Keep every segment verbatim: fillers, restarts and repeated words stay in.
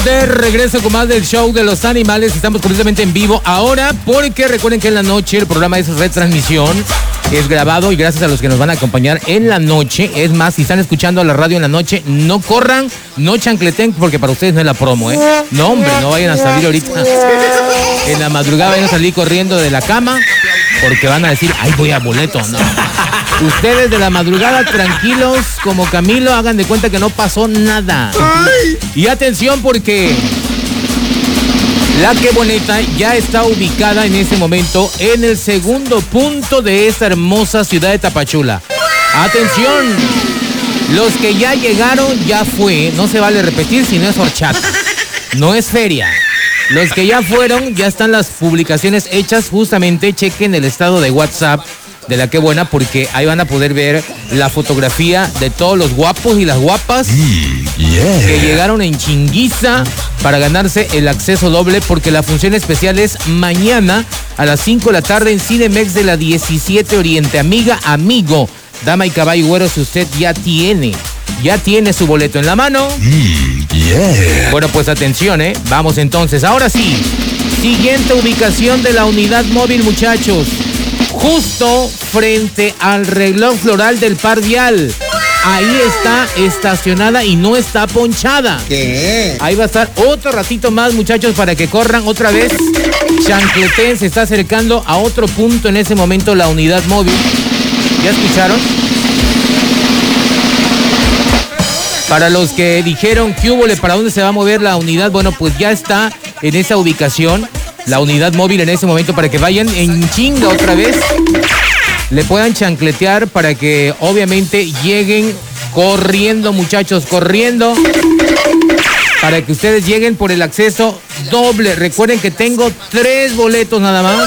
De regreso con más del show de los animales. Estamos completamente en vivo ahora porque recuerden que en la noche el programa es retransmisión, es grabado y gracias a los que nos van a acompañar en la noche. Es más, si están escuchando la radio en la noche, no corran, no chancleten porque para ustedes no es la promo, ¿eh? No, hombre, no vayan a salir ahorita en la madrugada, vayan a salir corriendo de la cama porque van a decir, ay, voy a boleto. No. Ustedes de la madrugada, tranquilos, como Camilo, hagan de cuenta que no pasó nada. Ay. Y atención porque la Que Bonita ya está ubicada en este momento en el segundo punto de esta hermosa ciudad de Tapachula. Atención, los que ya llegaron ya fue, no se vale repetir si no es horchata, no es feria. Los que ya fueron, ya están las publicaciones hechas, justamente chequen el estado de WhatsApp de La Que Buena porque ahí van a poder ver la fotografía de todos los guapos y las guapas mm, yeah. que llegaron en chinguiza para ganarse el acceso doble porque la función especial es mañana a las cinco de la tarde en Cinemex de la diecisiete Oriente. Amiga, amigo, dama y caballo güero, si usted ya tiene, ya tiene su boleto en la mano. Mm, yeah. Bueno, pues atención, ¿eh? Vamos entonces, ahora sí, siguiente ubicación de la unidad móvil, muchachos. Justo frente al reloj floral del Par Vial. Ahí está estacionada y no está ponchada. ¿Qué? Ahí va a estar otro ratito más, muchachos, para que corran otra vez. Chancletén se está acercando a otro punto en ese momento la unidad móvil. ¿Ya escucharon? Para los que dijeron que hubo, ¿para dónde se va a mover la unidad? Bueno, pues ya está en esa ubicación. La unidad móvil en ese momento para que vayan en chinga otra vez, le puedan chancletear para que obviamente lleguen corriendo, muchachos, corriendo, para que ustedes lleguen por el acceso doble. Recuerden que tengo tres boletos nada más.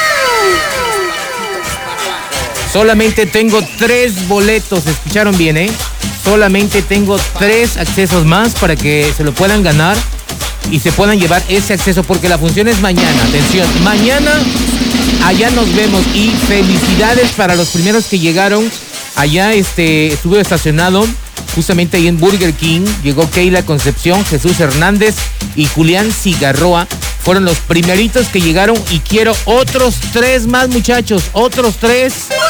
Solamente tengo tres boletos, ¿escucharon bien, eh? Solamente tengo tres accesos más para que se lo puedan ganar y se puedan llevar ese acceso porque la función es mañana. Atención, mañana allá nos vemos y felicidades para los primeros que llegaron. Allá este, estuve estacionado justamente ahí en Burger King. Llegó Keila Concepción, Jesús Hernández y Julián Cigarroa. Fueron los primeritos que llegaron y quiero otros tres más, muchachos. Otros tres